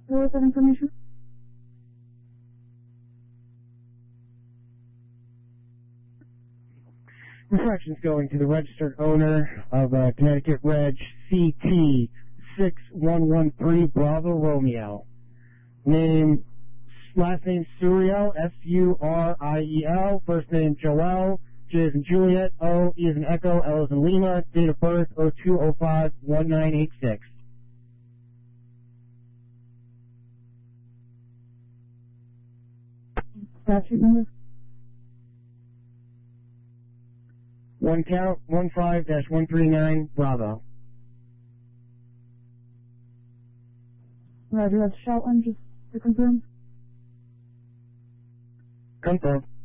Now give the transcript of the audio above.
What was that information? Reflections going to the registered owner of Connecticut Reg CT 6113 Bravo Romeo. Last name Suriel, S-U-R-I-E-L. First name Joel, J as in Juliet, O, E as in Echo, L as in Lima. Date of birth 0205-1986. Statute number? 15-139 Bravo. Roger, that's Shelton, just to confirm. Confirm.